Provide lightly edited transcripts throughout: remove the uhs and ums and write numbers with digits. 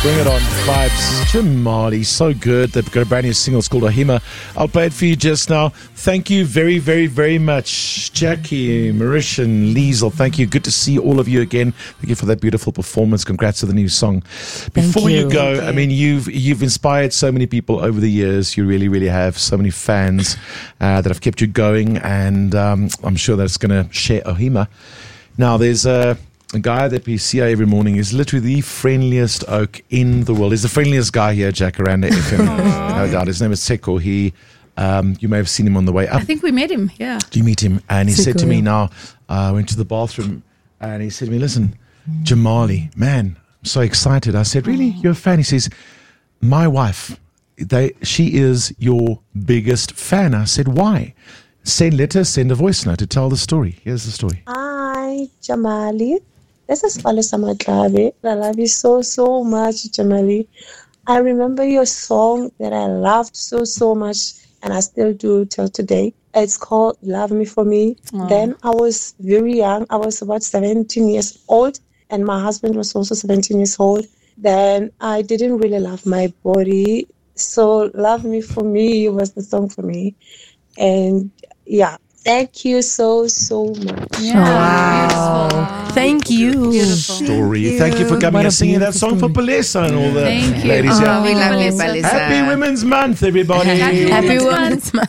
Bring it on, vibes. Jamali, so good. They've got a brand new single. It's called Ohima. I'll play it for you just now. Thank you very, very, very much, Jackie, Marishan, Liesel. Thank you. Good to see all of you again. Thank you for that beautiful performance. Congrats to the new song. Before you go, I mean, you've inspired so many people over the years. You really, really have. So many fans that have kept you going, and I'm sure that's going to share Ohima. Now, there's a guy that we see every morning is literally the friendliest oak in the world. He's the friendliest guy here, Jacaranda FM. No doubt. His name is Seko. He, you may have seen him on the way up. I think we met him, yeah. Do you meet him? And he said to me now, I went to the bathroom and he said to me, listen, Jamali, man, I'm so excited. I said, really? You're a fan? He says, my wife, she is your biggest fan. I said, why? Let her send a voice note to tell the story. Here's the story. Hi, Jamali. This is Falisa Matlabe. I love you so, so much, Jamali. I remember your song that I loved so, so much, and I still do till today. It's called Love Me For Me. Aww. Then I was very young. I was about 17 years old, and my husband was also 17 years old. Then I didn't really love my body. So Love Me For Me was the song for me. And yeah. Thank you so, so much. Yeah. Wow. Thank you. Story. Thank you for coming and singing that song for Palesa and all the ladies here. We love you, Palesa. Happy Women's Month, everybody. Happy Women's Month.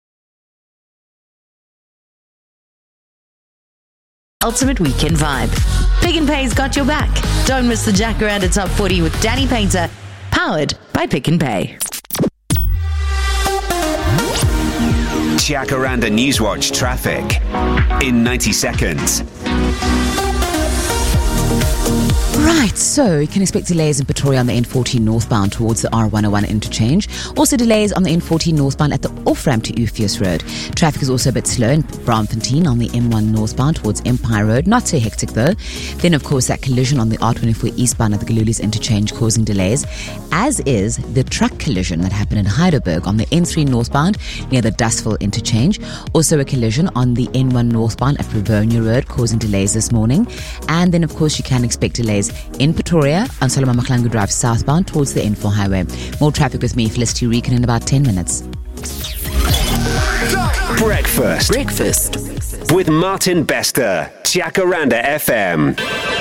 Ultimate Weekend Vibe. Pick n Pay's got your back. Don't miss the Jacaranda Top 40 with Danny Painter. Powered by Pick n Pay. Jacaranda Newswatch traffic in 90 seconds. Right, so you can expect delays in Pretoria on the N14 northbound towards the R101 interchange. Also delays on the N14 northbound at the off-ramp to Ufius Road. Traffic is also a bit slow in Braamfontein on the M1 northbound towards Empire Road. Not so hectic though. Then of course that collision on the R24 eastbound at the Galulis interchange causing delays, as is the truck collision that happened in Heidelberg on the N3 northbound near the Dustville interchange. Also a collision on the N1 northbound at Rivonia Road causing delays this morning. And then of course you can expect delays in Pretoria on Solomon Mahlangu Drive southbound towards the N4 highway. More traffic with me, Felicity Reekon, in about 10 minutes. Breakfast with Martin Bester, Jacaranda FM.